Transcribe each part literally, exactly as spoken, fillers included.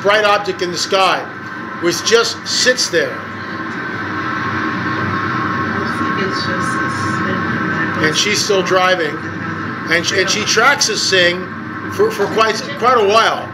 bright object in the sky, which just sits there. And she's still driving, and she, and she tracks this thing for, for quite quite a while.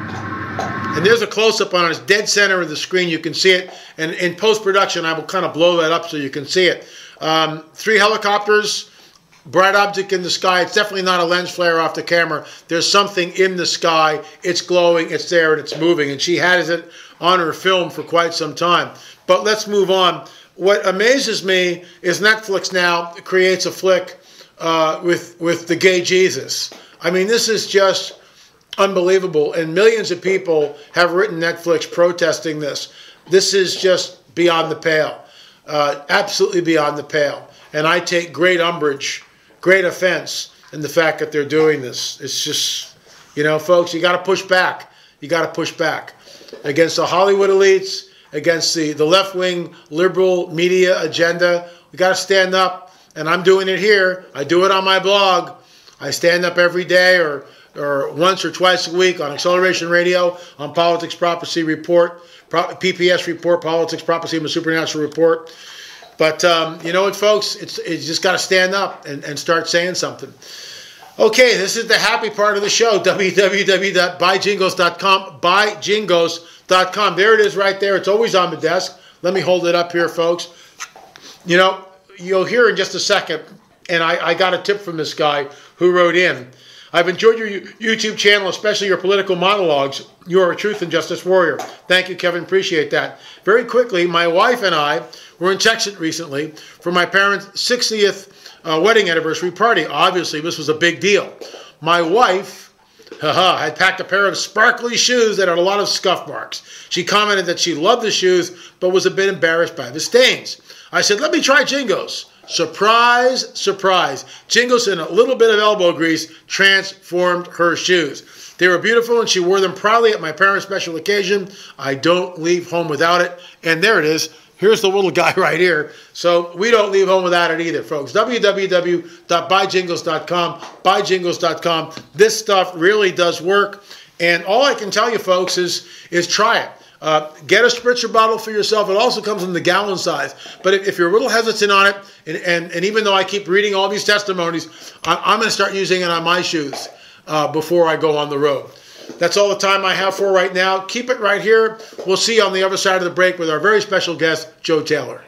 And there's a close-up on it. It's dead center of the screen. You can see it. And in post-production, I will kind of blow that up so you can see it. Um, three helicopters, bright object in the sky. It's definitely not a lens flare off the camera. There's something in the sky. It's glowing. It's there, and it's moving. And she has it on her film for quite some time. But let's move on. What amazes me is Netflix now creates a flick uh, with, with the gay Jesus. I mean, this is just unbelievable, and millions of people have written Netflix protesting this. This is just beyond the pale, uh, absolutely beyond the pale. And I take great umbrage, great offense in the fact that they're doing this. It's just, you know, folks, you got to push back. You got to push back against the Hollywood elites, against the, the left-wing liberal media agenda. We got to stand up, and I'm doing it here. I do it on my blog. I stand up every day or or once or twice a week on Acceleration Radio, on Politics Prophecy Report, P P S Report, Politics Prophecy and the Supernatural Report. But um, you know what, folks? It's, it's just got to stand up and, and start saying something. Okay, this is the happy part of the show, w w w dot buy jingos dot com, buy jingos dot com. There it is right there. It's always on the desk. Let me hold it up here, folks. You know, you'll hear in just a second, and I, I got a tip from this guy who wrote in. I've enjoyed your YouTube channel, especially your political monologues. You are a truth and justice warrior. Thank you, Kevin. Appreciate that. Very quickly, my wife and I were in Texas recently for my parents' sixtieth uh, wedding anniversary party. Obviously, this was a big deal. My wife haha, had packed a pair of sparkly shoes that had a lot of scuff marks. She commented that she loved the shoes, but was a bit embarrassed by the stains. I said, let me try Jingos. Surprise, surprise. Jingos and a little bit of elbow grease transformed her shoes. They were beautiful, and she wore them proudly at my parents' special occasion. I don't leave home without it. And there it is. Here's the little guy right here. So we don't leave home without it either, folks. w w w dot buy jingos dot com, buy jingos dot com. This stuff really does work. And all I can tell you, folks, is, is try it. Uh, get a spritzer bottle for yourself. It also comes in the gallon size. But if, if you're a little hesitant on it, and, and, and even though I keep reading all these testimonies, I, I'm going to start using it on my shoes uh, before I go on the road. That's all the time I have for right now. Keep it right here. We'll see you on the other side of the break with our very special guest, Joe Taylor.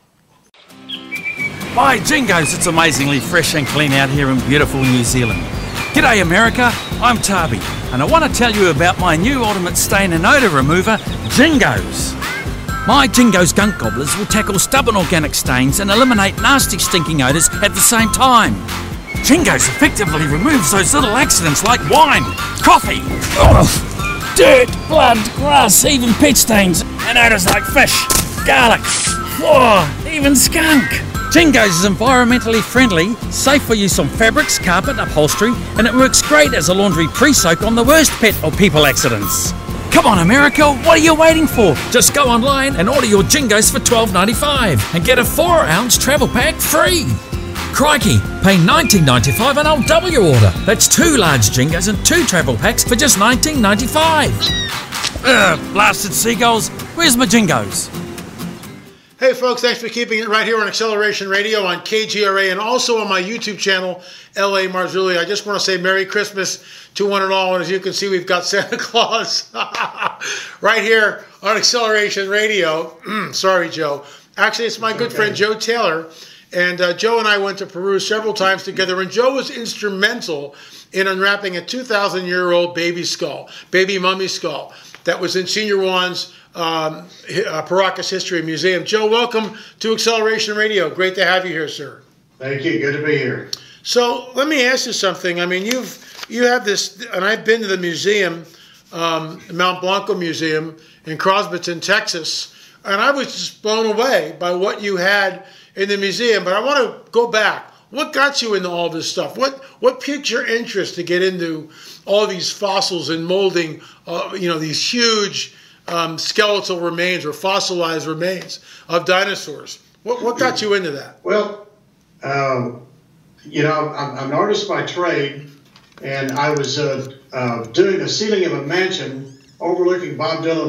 By Jingos, it's amazingly fresh and clean out here in beautiful New Zealand. G'day America, I'm Tabi, and I want to tell you about my new ultimate stain and odour remover, Jingos. My Jingos gunk gobblers will tackle stubborn organic stains and eliminate nasty stinking odours at the same time. Jingos effectively removes those little accidents like wine, coffee, ugh, dirt, blood, grass, even pet stains, and odours like fish, garlic, oh, even skunk. Jingos is environmentally friendly, safe for use on fabrics, carpet, upholstery, and it works great as a laundry pre-soak on the worst pet or people accidents. Come on America, what are you waiting for? Just go online and order your Jingos for twelve ninety-five and get a four ounce travel pack free. Crikey, pay nineteen ninety-five and I'll double your order. That's two large Jingos and two travel packs for just nineteen ninety-five. Ugh, blasted seagulls, where's my Jingos? Hey folks, thanks for keeping it right here on Acceleration Radio on K G R A and also on my YouTube channel, L A Marzulli. I just want to say Merry Christmas to one and all. And as you can see, we've got Santa Claus right here on Acceleration Radio. Sorry, Joe. Actually, it's my good okay. friend Joe Taylor. And uh, Joe and I went to Peru several times together. And Joe was instrumental in unwrapping a two thousand year old baby skull, baby mummy skull, that was in Senior Juan's Um, uh, Paracas History Museum. Joe, welcome to Acceleration Radio. Great to have you here, sir. Thank you. Good to be here. So let me ask you something. I mean, you've you have this, and I've been to the museum, um, Mount Blanco Museum in Crosbyton, Texas, and I was just blown away by what you had in the museum. But I want to go back. What got you into all this stuff? What what piqued your interest to get into all these fossils and molding, uh, you know, these huge Um, skeletal remains or fossilized remains of dinosaurs? What, what got you into that? Well, um, you know, I'm, I'm an artist by trade, and I was uh, uh, doing the ceiling of a mansion overlooking Bob Dylan